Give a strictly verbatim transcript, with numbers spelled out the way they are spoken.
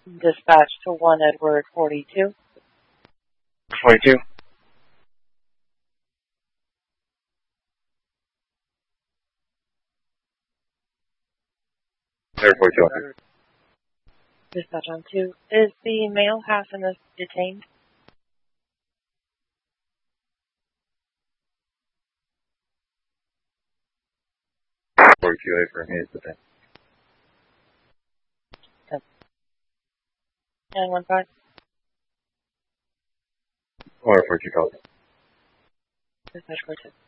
Dispatch to one Edward forty-two. forty-two. Edward forty-two. Dispatch on two. Is the male Hassan detained? forty-two A for me is the thing. nine one five. Or forty-two calls. Dispatch forty-two.